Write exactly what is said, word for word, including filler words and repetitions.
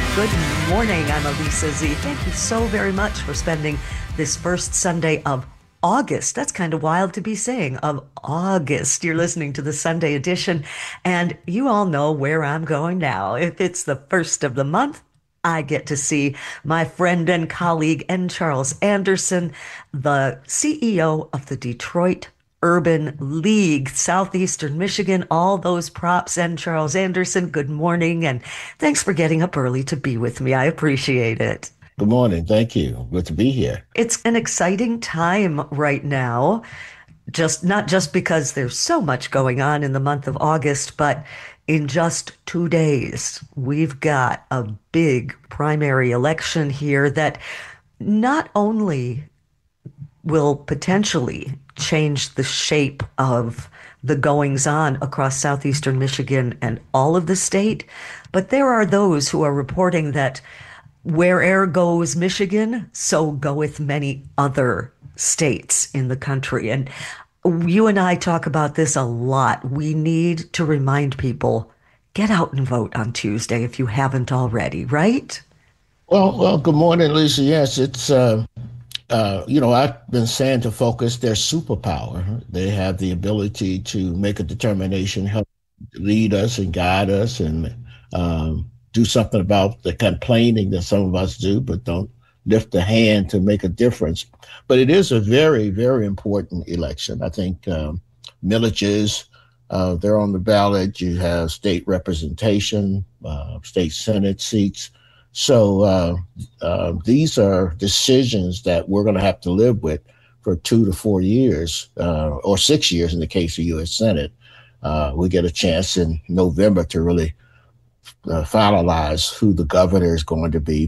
Good morning. I'm Elisa Z. Thank you so very much for spending this first Sunday of August. That's kind of wild to be saying, of August. You're listening to the Sunday edition, and you all know where I'm going now. If it's the first of the month, I get to see my friend and colleague, N. Charles Anderson, the C E O of the Detroit Urban League, Southeastern Michigan, all those props. And Charles Anderson, good morning, and thanks for getting up early to be with me. I appreciate it. Good morning. Thank you. Good to be here. It's an exciting time right now, just not just because there's so much going on in the month of August, but in just two days, we've got a big primary election here that not only will potentially change the shape of the goings on across southeastern Michigan and all of the state. But there are those who are reporting that where'er goes Michigan, so goeth many other states in the country. And you and I talk about this a lot. We need to remind people, get out and vote on Tuesday if you haven't already, right? Well, well, good morning, Lisa. Yes, it's uh, uh, you know, I've been saying to focus their superpower. They have the ability to make a determination, help lead us and guide us, and um, do something about the complaining that some of us do, but don't lift a hand to make a difference. But it is a very, very important election. I think um, millages, uh, they're on the ballot. You have state representation, uh, state Senate seats. So uh, uh, these are decisions that we're going to have to live with for two to four years, uh, or six years in the case of U S Senate. Uh, we get a chance in November to really uh, finalize who the governor is going to be.